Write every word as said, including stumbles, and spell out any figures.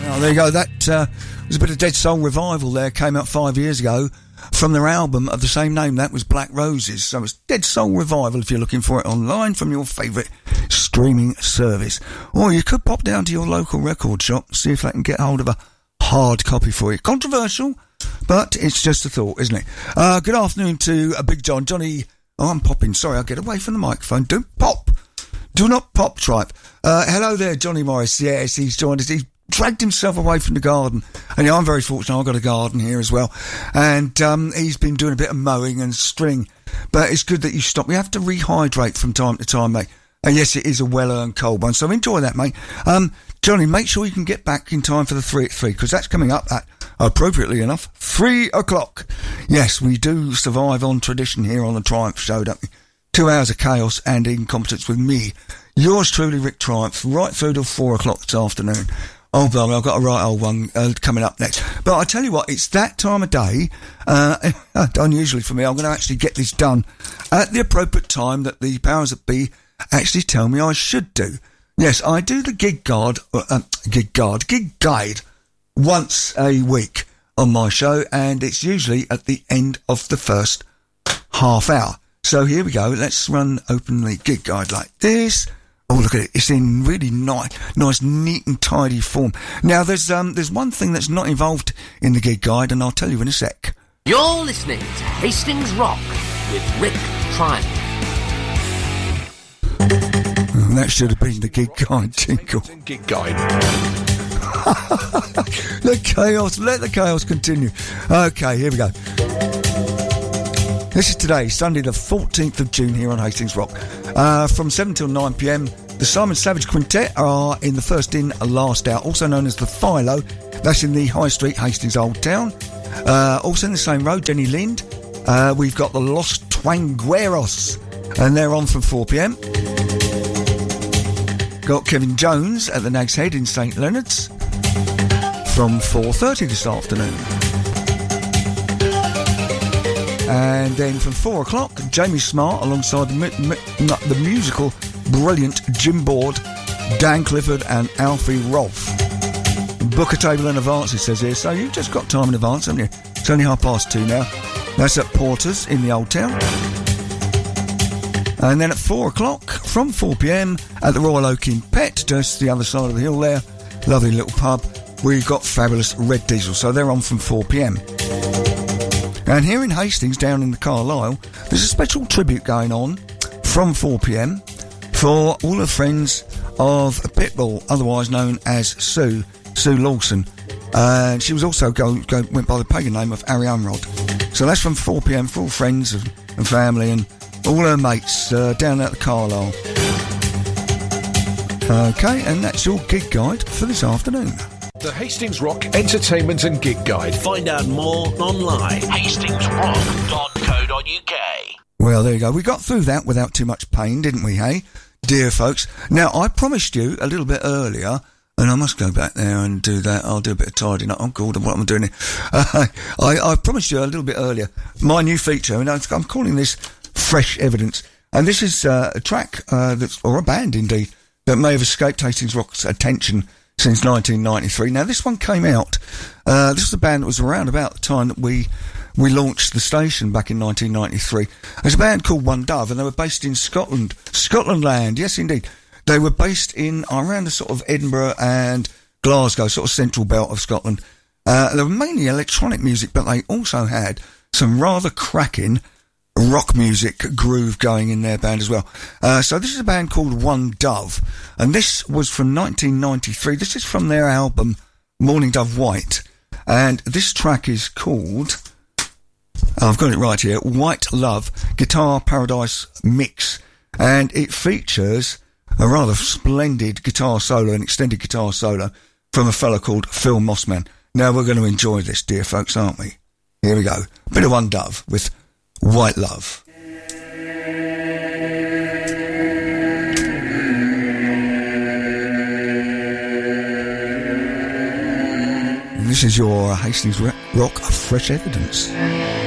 Oh, there you go. That uh, was a bit of Dead Soul Revival there. Came out five years ago from their album of the same name. That was Black Roses. So it's Dead Soul Revival if you're looking for it online from your favourite streaming service. Or you could pop down to your local record shop, see if they can get hold of a hard copy for you. Controversial, but it's just a thought, isn't it? Uh, good afternoon to uh, Big John. Johnny, oh, I'm popping. Sorry, I'll get away from the microphone. Don't pop. Do not pop, tripe. Uh, hello there, Johnny Morris. Yes, he's joined us. He's dragged himself away from the garden. And yeah, I'm very fortunate. I've got a garden here as well. And um, he's been doing a bit of mowing and string. But it's good that you stop. We have to rehydrate from time to time, mate. And yes, it is a well-earned cold one. So enjoy that, mate. Um, Johnny, make sure you can get back in time for the three at three, because that's coming up at, appropriately enough, three o'clock. Yes, we do survive on tradition here on the Triumph Show, don't we? Two hours of chaos and incompetence with me. Yours truly, Rick Triumph, right through till four o'clock this afternoon. Oh, blimey, I've got a right old one uh, coming up next. But I tell you what, it's that time of day, uh, unusually for me, I'm going to actually get this done at the appropriate time that the powers that be actually tell me I should do. Yes, I do the gig guard, uh, gig guard, gig guide once a week on my show, and it's usually at the end of the first half hour. So here we go. Let's run openly gig guide like this. Oh, look at it. It's in really nice, nice, neat and tidy form. Now, there's um, there's one thing that's not involved in the gig guide, and I'll tell you in a sec. You're listening to Hastings Rock with Rick Triumph. And that should have been the gig guide jingle. Gig guide. The chaos. Let the chaos continue. Okay, here we go. This is today, Sunday the fourteenth of June here on Hastings Rock. Uh, from seven till nine p m, the Simon Savage Quintet are in the First In, Last Out, also known as the Philo. That's in the High Street, Hastings Old Town. Uh, also in the same road, Jenny Lind. Uh, we've got the Los Twangueros, and they're on from four p m. Got Kevin Jones at the Nag's Head in St Leonard's from four thirty this afternoon. And then from four o'clock, Jamie Smart alongside the, mi- mi- the musical brilliant Jim Board, Dan Clifford and Alfie Rolfe. Book a table in advance, it says here, so you've just got time in advance, haven't you? It's only half past two now. That's at Porter's in the Old Town. And then at four o'clock, from four p m, at the Royal Oak Inn Pet, just the other side of the hill there, lovely little pub, we've got fabulous Red Diesel, so they're on from four p m. And here in Hastings, down in the Carlisle, there's a special tribute going on from four p m for all the friends of Pitbull, otherwise known as Sue, Sue Lawson. And uh, she was also go, go, went by the pagan name of Ariane Rod. So that's from four p m for all friends and, and family and all her mates uh, down at the Carlisle. Okay, and that's your gig guide for this afternoon. The Hastings Rock Entertainment and Gig Guide. Find out more online. hastings rock dot co dot u k. Well, there you go. We got through that without too much pain, didn't we, hey? Dear folks. Now, I promised you a little bit earlier, and I must go back there and do that. I'll do a bit of tidying up. Oh, God, what am I doing here? Uh, I, I promised you a little bit earlier my new feature, and I'm calling this Fresh Evidence. And this is uh, a track, uh, that's, or a band indeed, that may have escaped Hastings Rock's attention since nineteen ninety-three. Now, this one came out, uh, this was a band that was around about the time that we we launched the station back in nineteen ninety-three. There's a band called One Dove, and they were based in Scotland. Scotland land, yes indeed. They were based in around the sort of Edinburgh and Glasgow, sort of central belt of Scotland. Uh, they were mainly electronic music, but they also had some rather cracking rock music groove going in their band as well. Uh, so this is a band called One Dove, and this was from nineteen ninety-three. This is from their album Morning Dove White, and this track is called, oh, I've got it right here, White Love Guitar Paradise Mix, and it features a rather splendid guitar solo, an extended guitar solo from a fella called Phil Mossman. Now we're going to enjoy this, dear folks, aren't we? Here we go. A bit of One Dove with White Love. And this is your Hastings Rock Fresh Evidence.